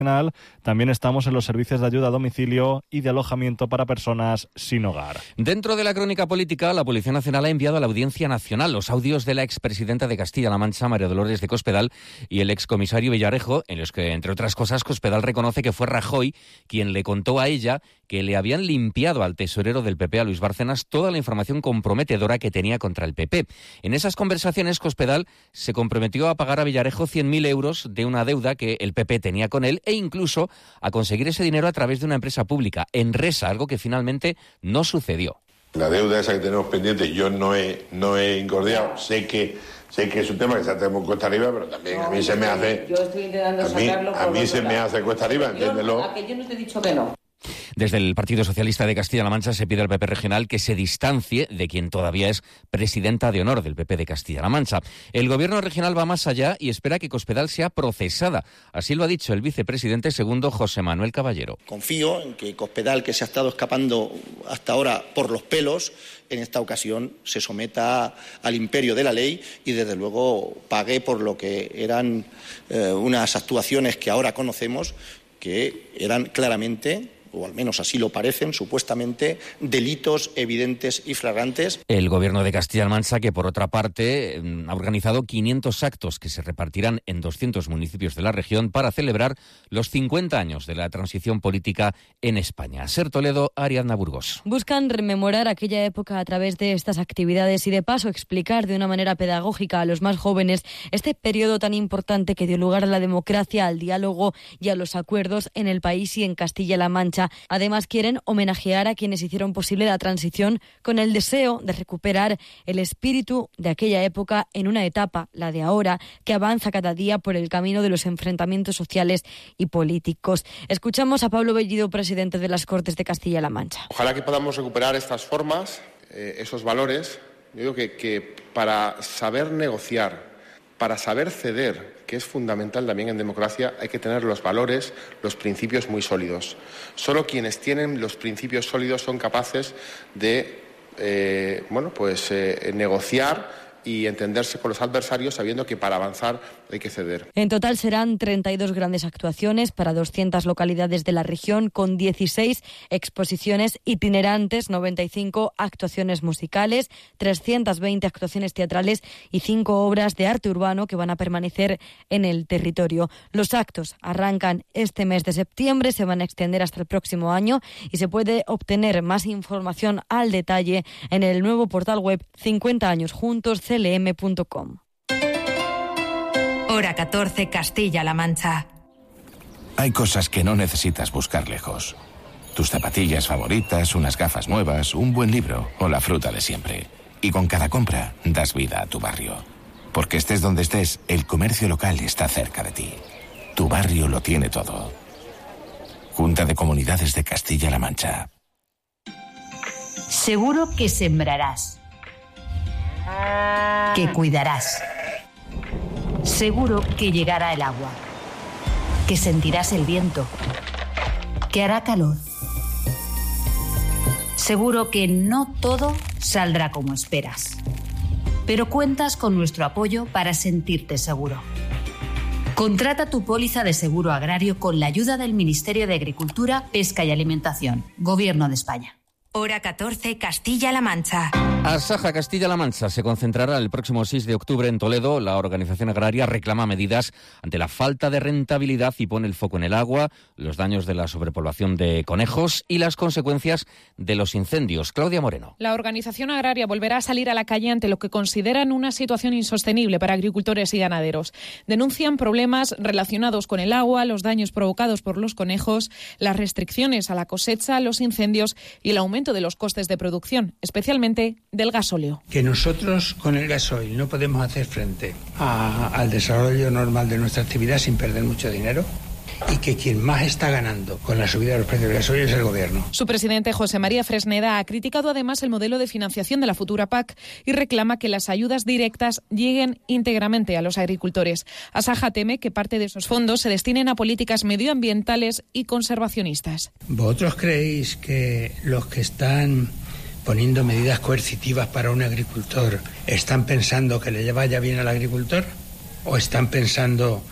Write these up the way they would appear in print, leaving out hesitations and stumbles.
también estamos en los servicios de ayuda a domicilio y de alojamiento para personas sin hogar. Dentro de la crónica política, la Policía Nacional ha enviado a la Audiencia Nacional los audios de la expresidenta de Castilla-La Mancha, María Dolores de Cospedal, y el excomisario Villarejo, en los que, entre otras cosas, Cospedal reconoce que fue Rajoy quien le contó a ella que le habían limpiado al tesorero del PP, a Luis Bárcenas, toda la información comprometedora que tenía contra el PP. En esas conversaciones, Cospedal se comprometió a pagar a Villarejo 100.000 euros de una deuda que el PP tenía con él e incluso a conseguir ese dinero a través de una empresa pública, Enresa, algo que finalmente no sucedió. La deuda esa que tenemos pendiente, yo no he incordiado. Sé que es un tema que ya tenemos cuesta arriba, pero también a mí se me hace... Yo estoy intentando sacarlo. A mí se me hace cuesta arriba, entiéndelo. A que yo no te he dicho que no. Desde el Partido Socialista de Castilla-La Mancha se pide al PP regional que se distancie de quien todavía es presidenta de honor del PP de Castilla-La Mancha. El gobierno regional va más allá y espera que Cospedal sea procesada. Así lo ha dicho el vicepresidente segundo José Manuel Caballero. Confío en que Cospedal, que se ha estado escapando hasta ahora por los pelos, en esta ocasión se someta al imperio de la ley y desde luego pague por lo que eran unas actuaciones que ahora conocemos, que eran claramente, o al menos así lo parecen, supuestamente, delitos evidentes y flagrantes. El gobierno de Castilla-La Mancha, que por otra parte ha organizado 500 actos que se repartirán en 200 municipios de la región para celebrar los 50 años de la transición política en España. Ser Toledo, Ariadna Burgos. Buscan rememorar aquella época a través de estas actividades y de paso explicar de una manera pedagógica a los más jóvenes este periodo tan importante que dio lugar a la democracia, al diálogo y a los acuerdos en el país y en Castilla-La Mancha. Además, quieren homenajear a quienes hicieron posible la transición con el deseo de recuperar el espíritu de aquella época en una etapa, la de ahora, que avanza cada día por el camino de los enfrentamientos sociales y políticos. Escuchamos a Pablo Bellido, presidente de las Cortes de Castilla-La Mancha. Ojalá que podamos recuperar estas formas, esos valores. Yo digo que para saber negociar, para saber ceder, que es fundamental también en democracia, hay que tener los valores, los principios muy sólidos. Solo quienes tienen los principios sólidos son capaces de negociar y entenderse con los adversarios sabiendo que para avanzar hay que ceder. En total serán 32 grandes actuaciones para 200 localidades de la región con 16 exposiciones itinerantes, 95 actuaciones musicales, 320 actuaciones teatrales y 5 obras de arte urbano que van a permanecer en el territorio. Los actos arrancan este mes de septiembre, se van a extender hasta el próximo año y se puede obtener más información al detalle en el nuevo portal web 50 años juntos clm.com. Hora 14, Castilla-La Mancha. Hay cosas que no necesitas buscar lejos. Tus zapatillas favoritas, unas gafas nuevas, un buen libro o la fruta de siempre. Y con cada compra das vida a tu barrio. Porque estés donde estés, el comercio local está cerca de ti. Tu barrio lo tiene todo. Junta de Comunidades de Castilla-La Mancha. Seguro que sembrarás, que cuidarás. Seguro que llegará el agua, que sentirás el viento, que hará calor. Seguro que no todo saldrá como esperas, pero cuentas con nuestro apoyo para sentirte seguro. Contrata tu póliza de seguro agrario con la ayuda del Ministerio de Agricultura, Pesca y Alimentación, Gobierno de España. Hora 14, Castilla-La Mancha. Asaja Castilla-La Mancha se concentrará el próximo 6 de octubre en Toledo. La organización agraria reclama medidas ante la falta de rentabilidad y pone el foco en el agua, los daños de la sobrepoblación de conejos y las consecuencias de los incendios. Claudia Moreno. La organización agraria volverá a salir a la calle ante lo que consideran una situación insostenible para agricultores y ganaderos. Denuncian problemas relacionados con el agua, los daños provocados por los conejos, las restricciones a la cosecha, los incendios y el aumento de los costes de producción, especialmente del gasóleo. Que nosotros con el gasoil no podemos hacer frente al desarrollo normal de nuestra actividad sin perder mucho dinero y que quien más está ganando con la subida de los precios del gasoil es el Gobierno. Su presidente José María Fresneda ha criticado además el modelo de financiación de la futura PAC y reclama que las ayudas directas lleguen íntegramente a los agricultores. Asaja teme que parte de esos fondos se destinen a políticas medioambientales y conservacionistas. ¿Vosotros creéis que los que están poniendo medidas coercitivas para un agricultor están pensando que le vaya bien al agricultor? ¿O están pensando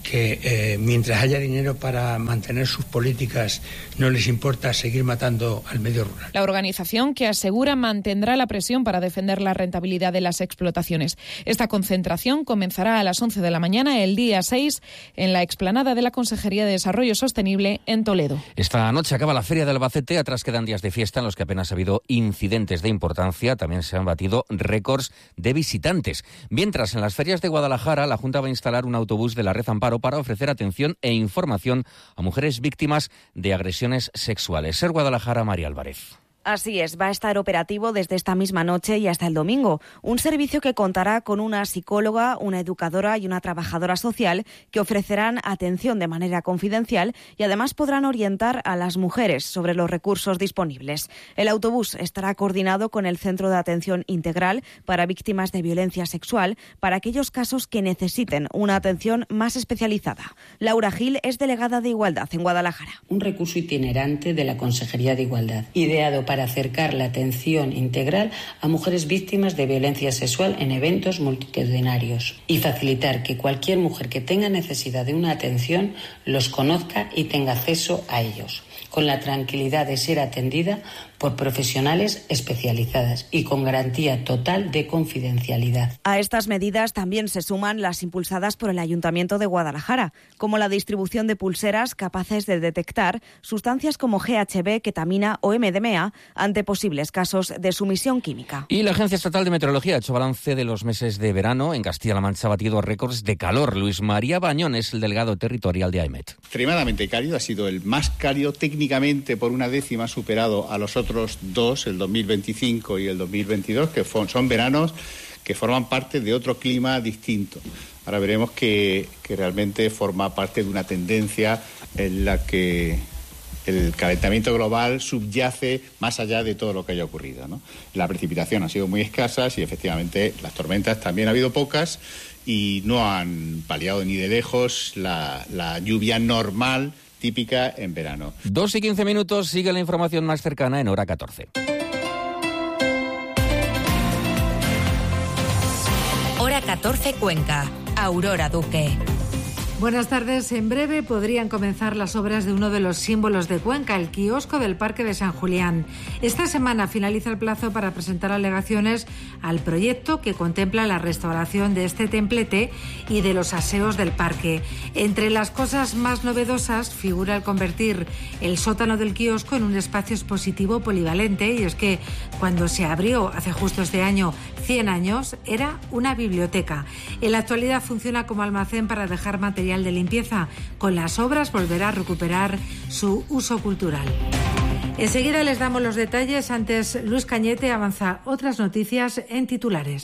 que mientras haya dinero para mantener sus políticas no les importa seguir matando al medio rural. La organización, que asegura mantendrá la presión para defender la rentabilidad de las explotaciones. Esta concentración comenzará a las 11 de la mañana el día 6 en la explanada de la Consejería de Desarrollo Sostenible en Toledo. Esta noche acaba la Feria de Albacete, atrás quedan días de fiesta en los que apenas ha habido incidentes de importancia, también se han batido récords de visitantes. Mientras, en las ferias de Guadalajara, la Junta va a instalar un autobús de la Red Amparo para ofrecer atención e información a mujeres víctimas de agresiones sexuales. Ser Guadalajara, María Álvarez. Así es, va a estar operativo desde esta misma noche y hasta el domingo. Un servicio que contará con una psicóloga, una educadora y una trabajadora social que ofrecerán atención de manera confidencial y además podrán orientar a las mujeres sobre los recursos disponibles. El autobús estará coordinado con el Centro de Atención Integral para Víctimas de Violencia Sexual para aquellos casos que necesiten una atención más especializada. Laura Gil es delegada de Igualdad en Guadalajara. Un recurso itinerante de la Consejería de Igualdad, ideado para acercar la atención integral a mujeres víctimas de violencia sexual en eventos multitudinarios y facilitar que cualquier mujer que tenga necesidad de una atención los conozca y tenga acceso a ellos, con la tranquilidad de ser atendida por profesionales especializadas y con garantía total de confidencialidad. A estas medidas también se suman las impulsadas por el Ayuntamiento de Guadalajara, como la distribución de pulseras capaces de detectar sustancias como GHB, ketamina o MDMA ante posibles casos de sumisión química. Y la Agencia Estatal de Meteorología ha hecho balance de los meses de verano. En Castilla-La Mancha ha batido récords de calor. Luis María Bañón es el delegado territorial de AEMET. Extremadamente cálido, ha sido el más cálido técnicamente por una décima, superado a los otros dos, el 2025 y el 2022, que son veranos que forman parte de otro clima distinto. Ahora veremos que realmente forma parte de una tendencia en la que el calentamiento global subyace más allá de todo lo que haya ocurrido, ¿no? La precipitación ha sido muy escasa y efectivamente las tormentas también ha habido pocas y no han paliado ni de lejos la lluvia normal típica en verano. 2:15, sigue la información más cercana en hora 14. Hora 14 Cuenca. Aurora Duque. Buenas tardes. En breve podrían comenzar las obras de uno de los símbolos de Cuenca, el kiosco del Parque de San Julián. Esta semana finaliza el plazo para presentar alegaciones al proyecto que contempla la restauración de este templete y de los aseos del parque. Entre las cosas más novedosas figura el convertir el sótano del kiosco en un espacio expositivo polivalente, y es que cuando se abrió hace justo este año 100 años era una biblioteca. En la actualidad funciona como almacén para dejar material de limpieza. Con las obras volverá a recuperar su uso cultural. Enseguida les damos los detalles. Antes, Luis Cañete avanza otras noticias en titulares.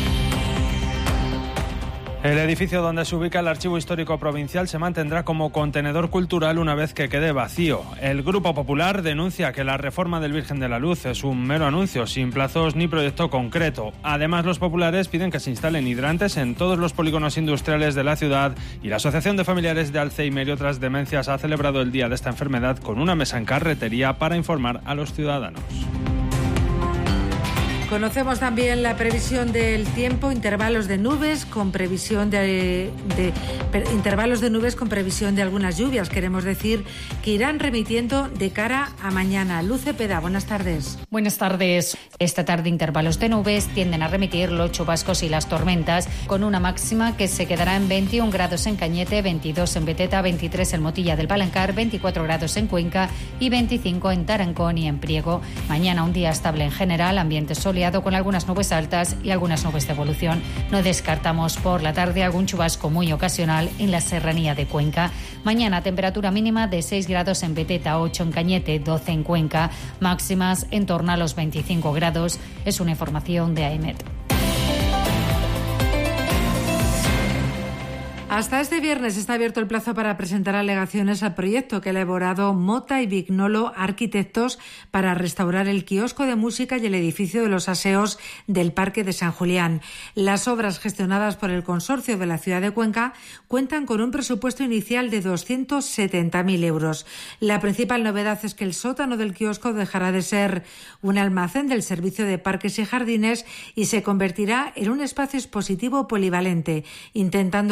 El edificio donde se ubica el Archivo Histórico Provincial se mantendrá como contenedor cultural una vez que quede vacío. El Grupo Popular denuncia que la reforma del Virgen de la Luz es un mero anuncio, sin plazos ni proyecto concreto. Además, los populares piden que se instalen hidrantes en todos los polígonos industriales de la ciudad, y la Asociación de Familiares de Alzheimer y otras demencias ha celebrado el día de esta enfermedad con una mesa en Carretería para informar a los ciudadanos. Conocemos también la previsión del tiempo, intervalos de nubes con previsión de algunas lluvias. Queremos decir que irán remitiendo de cara a mañana. Luz Cepeda, buenas tardes. Buenas tardes. Esta tarde intervalos de nubes tienden a remitir los chubascos y las tormentas, con una máxima que se quedará en 21 grados en Cañete, 22 en Beteta, 23 en Motilla del Palancar, 24 grados en Cuenca y 25 en Tarancón y en Priego. Mañana un día estable en general, ambiente soleado con algunas nubes altas y algunas nubes de evolución. No descartamos por la tarde algún chubasco muy ocasional en la serranía de Cuenca. Mañana temperatura mínima de 6 grados en Beteta, 8 en Cañete, 12 en Cuenca, máximas en torno a los 25 grados. Es una información de AEMET. Hasta este viernes está abierto el plazo para presentar alegaciones al proyecto que ha elaborado Mota y Vignolo Arquitectos para restaurar el kiosco de música y el edificio de los aseos del Parque de San Julián. Las obras gestionadas por el Consorcio de la Ciudad de Cuenca cuentan con un presupuesto inicial de 270.000 euros. La principal novedad es que el sótano del kiosco dejará de ser un almacén del Servicio de Parques y Jardines y se convertirá en un espacio expositivo polivalente, intentando recuperar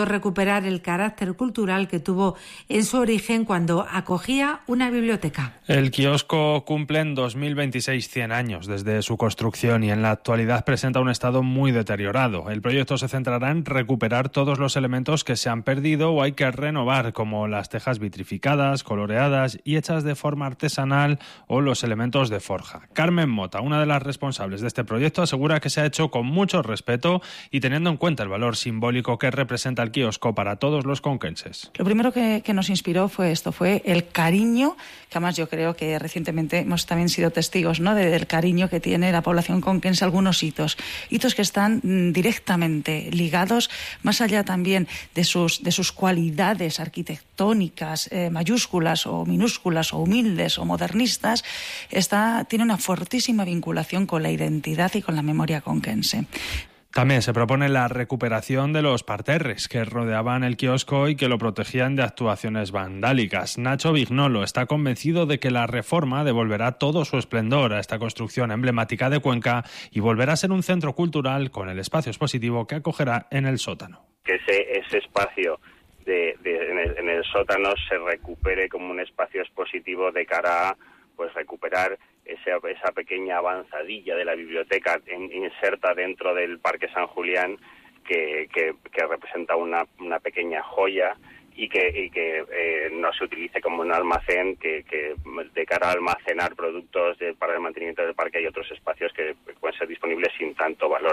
recuperar el carácter cultural que tuvo en su origen cuando acogía una biblioteca. El kiosco cumple en 2026 100 años desde su construcción y en la actualidad presenta un estado muy deteriorado. El proyecto se centrará en recuperar todos los elementos que se han perdido o hay que renovar, como las tejas vitrificadas, coloreadas y hechas de forma artesanal o los elementos de forja. Carmen Mota, una de las responsables de este proyecto, asegura que se ha hecho con mucho respeto y teniendo en cuenta el valor simbólico que representa el kiosco para todos los conquenses. Lo primero que nos inspiró fue el cariño, que además yo creo que recientemente hemos también sido testigos, ¿no?, del cariño que tiene la población conquense a algunos hitos que están directamente ligados, más allá también de sus cualidades arquitectónicas, mayúsculas o minúsculas o humildes o modernistas, tiene una fortísima vinculación con la identidad y con la memoria conquense. También se propone la recuperación de los parterres que rodeaban el kiosco y que lo protegían de actuaciones vandálicas. Nacho Vignolo está convencido de que la reforma devolverá todo su esplendor a esta construcción emblemática de Cuenca y volverá a ser un centro cultural con el espacio expositivo que acogerá en el sótano. Que ese espacio en el sótano se recupere como un espacio expositivo de cara a recuperar esa pequeña avanzadilla de la biblioteca inserta dentro del Parque San Julián que representa una pequeña joya y que no se utilice como un almacén que de cara a almacenar productos para el mantenimiento del parque hay otros espacios que pueden ser disponibles sin tanto valor.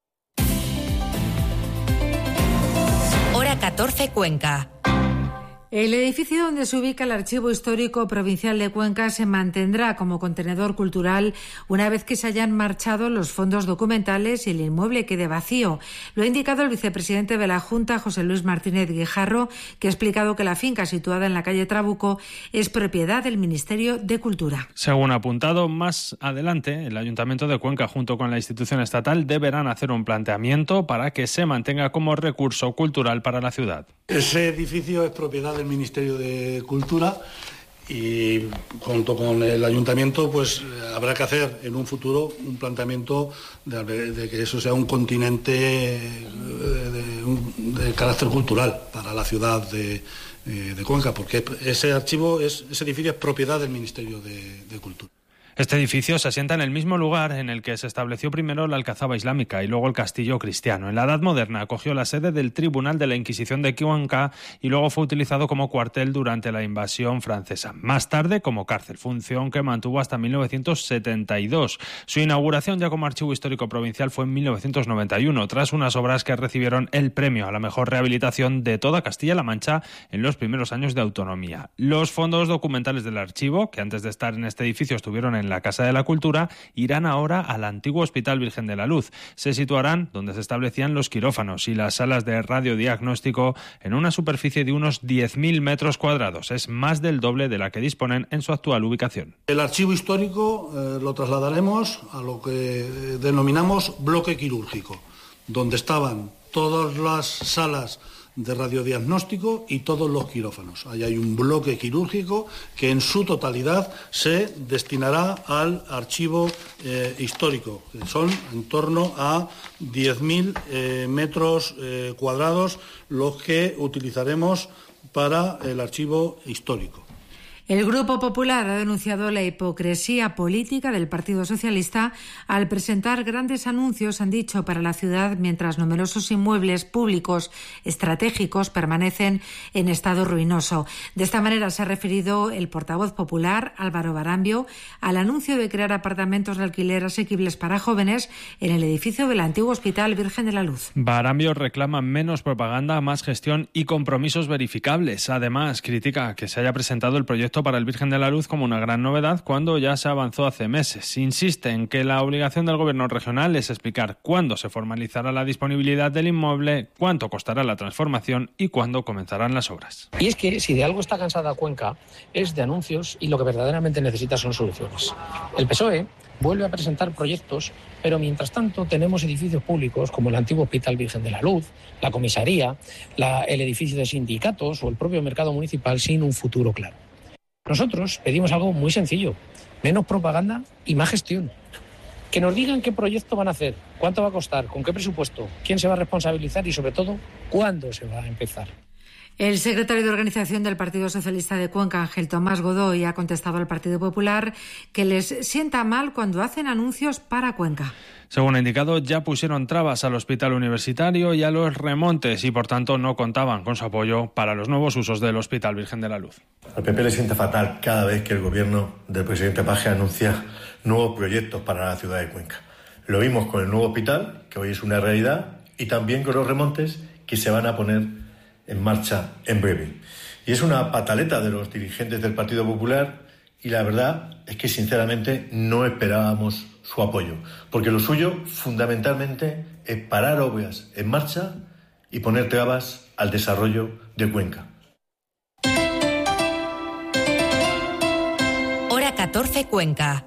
Hora 14 Cuenca. El edificio donde se ubica el Archivo Histórico Provincial de Cuenca se mantendrá como contenedor cultural una vez que se hayan marchado los fondos documentales y el inmueble quede vacío. Lo ha indicado el vicepresidente de la Junta, José Luis Martínez Guijarro, que ha explicado que la finca situada en la calle Trabuco es propiedad del Ministerio de Cultura. Según ha apuntado, más adelante el Ayuntamiento de Cuenca junto con la institución estatal deberán hacer un planteamiento para que se mantenga como recurso cultural para la ciudad. Ese edificio es propiedad del Ministerio de Cultura y junto con el Ayuntamiento habrá que hacer en un futuro un planteamiento de que eso sea un continente de carácter cultural para la ciudad de Cuenca, porque ese edificio es propiedad del Ministerio de Cultura. Este edificio se asienta en el mismo lugar en el que se estableció primero la Alcazaba Islámica y luego el Castillo Cristiano. En la Edad Moderna acogió la sede del Tribunal de la Inquisición de Cuenca y luego fue utilizado como cuartel durante la invasión francesa. Más tarde como cárcel, función que mantuvo hasta 1972. Su inauguración ya como Archivo Histórico Provincial fue en 1991, tras unas obras que recibieron el premio a la mejor rehabilitación de toda Castilla-La Mancha en los primeros años de autonomía. Los fondos documentales del archivo, que antes de estar en este edificio estuvieron en la Casa de la Cultura, irán ahora al antiguo Hospital Virgen de la Luz. Se situarán donde se establecían los quirófanos y las salas de radiodiagnóstico en una superficie de unos 10.000 metros cuadrados. Es más del doble de la que disponen en su actual ubicación. El archivo histórico lo trasladaremos a lo que denominamos bloque quirúrgico, donde estaban todas las salas de radiodiagnóstico y todos los quirófanos. Ahí hay un bloque quirúrgico que en su totalidad se destinará al archivo histórico, que son en torno a 10.000 metros cuadrados los que utilizaremos para el archivo histórico. El Grupo Popular ha denunciado la hipocresía política del Partido Socialista al presentar grandes anuncios, han dicho, para la ciudad, mientras numerosos inmuebles públicos estratégicos permanecen en estado ruinoso. De esta manera se ha referido el portavoz popular, Álvaro Barambio, al anuncio de crear apartamentos de alquiler asequibles para jóvenes en el edificio del antiguo Hospital Virgen de la Luz. Barambio reclama menos propaganda, más gestión y compromisos verificables. Además, critica que se haya presentado el proyecto para el Virgen de la Luz como una gran novedad cuando ya se avanzó hace meses. Insiste en que la obligación del Gobierno regional es explicar cuándo se formalizará la disponibilidad del inmueble, cuánto costará la transformación y cuándo comenzarán las obras. Y es que si de algo está cansada Cuenca es de anuncios y lo que verdaderamente necesita son soluciones. El PSOE vuelve a presentar proyectos, pero mientras tanto tenemos edificios públicos como el antiguo Hospital Virgen de la Luz, la comisaría, el edificio de sindicatos o el propio mercado municipal sin un futuro claro. Nosotros pedimos algo muy sencillo, menos propaganda y más gestión. Que nos digan qué proyecto van a hacer, cuánto va a costar, con qué presupuesto, quién se va a responsabilizar y, sobre todo, cuándo se va a empezar. El secretario de Organización del Partido Socialista de Cuenca, Ángel Tomás Godoy, ha contestado al Partido Popular que les sienta mal cuando hacen anuncios para Cuenca. Según ha indicado, ya pusieron trabas al hospital universitario y a los remontes y, por tanto, no contaban con su apoyo para los nuevos usos del Hospital Virgen de la Luz. Al PP le sienta fatal cada vez que el gobierno del presidente Paje anuncia nuevos proyectos para la ciudad de Cuenca. Lo vimos con el nuevo hospital, que hoy es una realidad, y también con los remontes que se van a poner en marcha en breve. Y es una pataleta de los dirigentes del Partido Popular y la verdad es que sinceramente no esperábamos su apoyo, porque lo suyo fundamentalmente es parar obras en marcha y poner trabas al desarrollo de Cuenca. Hora 14 Cuenca.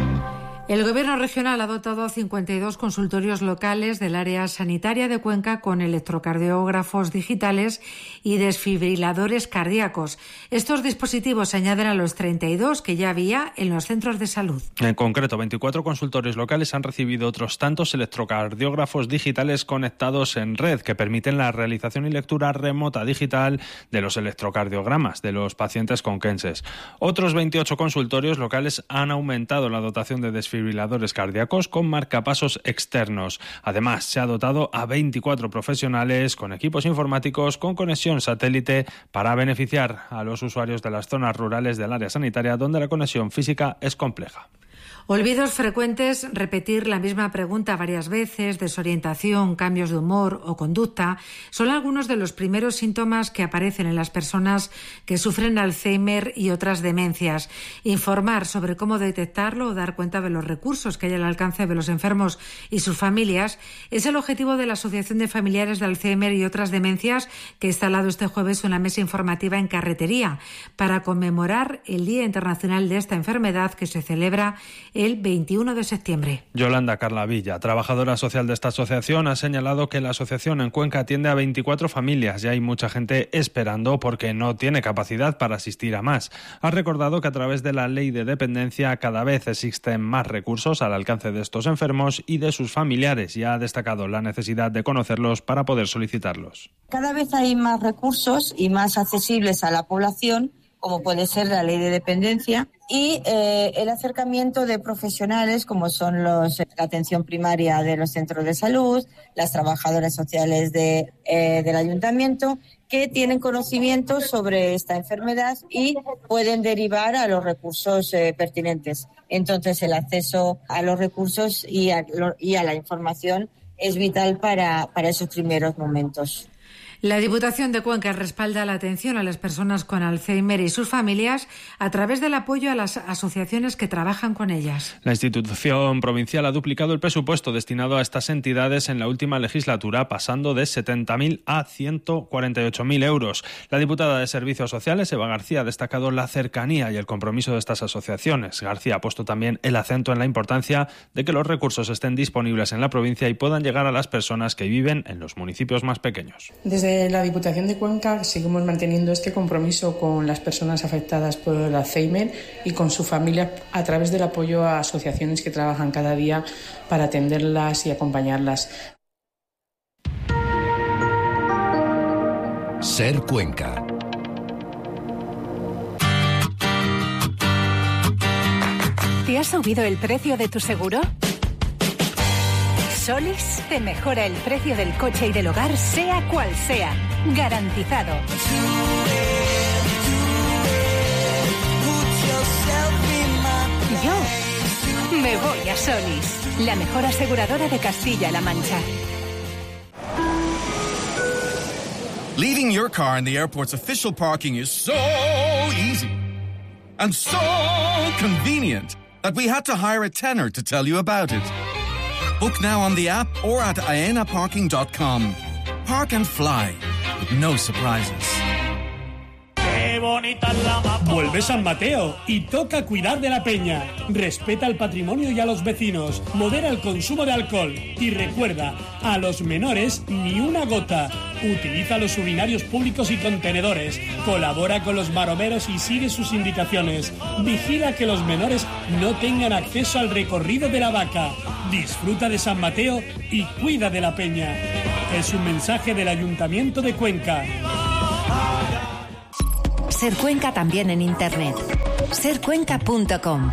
El Gobierno regional ha dotado 52 consultorios locales del área sanitaria de Cuenca con electrocardiógrafos digitales y desfibriladores cardíacos. Estos dispositivos se añaden a los 32 que ya había en los centros de salud. En concreto, 24 consultorios locales han recibido otros tantos electrocardiógrafos digitales conectados en red que permiten la realización y lectura remota digital de los electrocardiogramas de los pacientes conquenses. Otros 28 consultorios locales han aumentado la dotación de desfibriladores cardíacos con marcapasos externos. Además, se ha dotado a 24 profesionales con equipos informáticos con conexión satélite para beneficiar a los usuarios de las zonas rurales del área sanitaria donde la conexión física es compleja. Olvidos frecuentes, repetir la misma pregunta varias veces, desorientación, cambios de humor o conducta, son algunos de los primeros síntomas que aparecen en las personas que sufren Alzheimer y otras demencias. Informar sobre cómo detectarlo o dar cuenta de los recursos que hay al alcance de los enfermos y sus familias es el objetivo de la Asociación de Familiares de Alzheimer y otras demencias, que ha instalado este jueves una mesa informativa en Carretería para conmemorar el Día Internacional de esta enfermedad que se celebra el 21 de septiembre. Yolanda Carlavilla, trabajadora social de esta asociación, ha señalado que la asociación en Cuenca atiende a 24 familias y hay mucha gente esperando porque no tiene capacidad para asistir a más. Ha recordado que a través de la ley de dependencia cada vez existen más recursos al alcance de estos enfermos y de sus familiares y ha destacado la necesidad de conocerlos para poder solicitarlos. Cada vez hay más recursos y más accesibles a la población, como puede ser la ley de dependencia, y el acercamiento de profesionales como son la atención primaria de los centros de salud, las trabajadoras sociales del ayuntamiento, que tienen conocimiento sobre esta enfermedad y pueden derivar a los recursos pertinentes. Entonces, el acceso a los recursos y a la información es vital para esos primeros momentos. La Diputación de Cuenca respalda la atención a las personas con Alzheimer y sus familias a través del apoyo a las asociaciones que trabajan con ellas. La institución provincial ha duplicado el presupuesto destinado a estas entidades en la última legislatura, pasando de 70.000 a 148.000 euros. La diputada de Servicios Sociales, Eva García, ha destacado la cercanía y el compromiso de estas asociaciones. García ha puesto también el acento en la importancia de que los recursos estén disponibles en la provincia y puedan llegar a las personas que viven en los municipios más pequeños. Desde la Diputación de Cuenca seguimos manteniendo este compromiso con las personas afectadas por el Alzheimer y con sus familias a través del apoyo a asociaciones que trabajan cada día para atenderlas y acompañarlas. Ser Cuenca. ¿Te ha subido el precio de tu seguro? Solís te mejora el precio del coche y del hogar, sea cual sea. Garantizado. Yo me voy a Solís, la mejor aseguradora de Castilla-La Mancha. Leaving your car in the airport's official parking is so easy and so convenient that we had to hire a tenor to tell you about it. Book now on the app or at aenaparking.com. Park and fly with no surprises. bonita es la más. Vuelve San Mateo y toca cuidar de la peña. Respeta el patrimonio y a los vecinos. Modera el consumo de alcohol. Y recuerda, a los menores ni una gota. Utiliza los urinarios públicos y contenedores. Colabora con los maromeros y sigue sus indicaciones. Vigila que los menores no tengan acceso al recorrido de la vaca. Disfruta de San Mateo y cuida de la peña. Es un mensaje del Ayuntamiento de Cuenca. Ser Cuenca también en internet. sercuenca.com.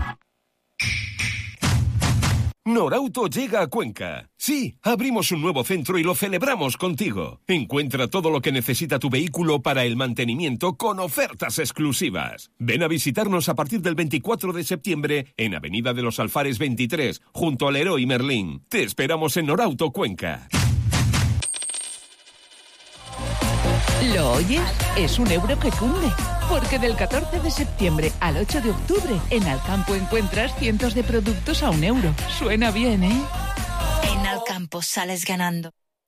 Norauto llega a Cuenca. Sí, abrimos un nuevo centro y lo celebramos contigo. Encuentra todo lo que necesita tu vehículo para el mantenimiento con ofertas exclusivas. Ven a visitarnos a partir del 24 de septiembre en Avenida de los Alfares 23, junto al Leroy Merlin. Te esperamos en Norauto Cuenca. ¿Lo oyes? Es un euro que cunde. Porque del 14 de septiembre al 8 de octubre, en Alcampo encuentras cientos de productos a €1. Suena bien, ¿eh? En Alcampo sales ganando.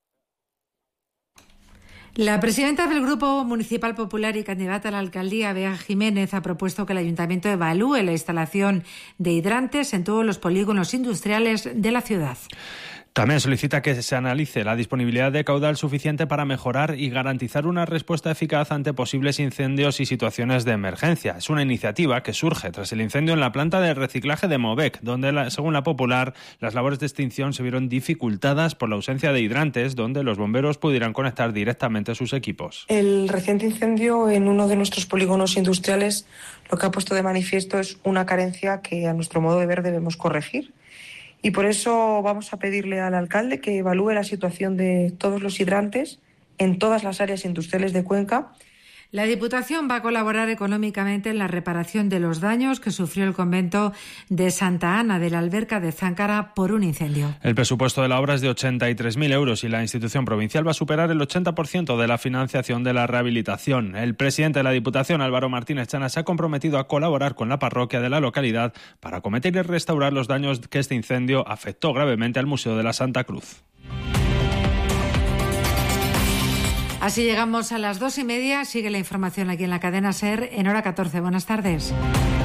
La presidenta del Grupo Municipal Popular y candidata a la alcaldía, Bea Jiménez, ha propuesto que el Ayuntamiento evalúe la instalación de hidrantes en todos los polígonos industriales de la ciudad. También solicita que se analice la disponibilidad de caudal suficiente para mejorar y garantizar una respuesta eficaz ante posibles incendios y situaciones de emergencia. Es una iniciativa que surge tras el incendio en la planta de reciclaje de Movec, donde, según la Popular, las labores de extinción se vieron dificultadas por la ausencia de hidrantes, donde los bomberos pudieran conectar directamente sus equipos. El reciente incendio en uno de nuestros polígonos industriales lo que ha puesto de manifiesto es una carencia que, a nuestro modo de ver, debemos corregir. Y por eso vamos a pedirle al alcalde que evalúe la situación de todos los hidrantes en todas las áreas industriales de Cuenca. La Diputación va a colaborar económicamente en la reparación de los daños que sufrió el convento de Santa Ana de la Alberca de Záncara por un incendio. El presupuesto de la obra es de 83.000 euros y la institución provincial va a superar el 80% de la financiación de la rehabilitación. El presidente de la Diputación, Álvaro Martínez Chana, se ha comprometido a colaborar con la parroquia de la localidad para acometer y restaurar los daños que este incendio afectó gravemente al Museo de la Santa Cruz. Así llegamos a las 2:30. Sigue la información aquí en la cadena SER en hora 14. Buenas tardes.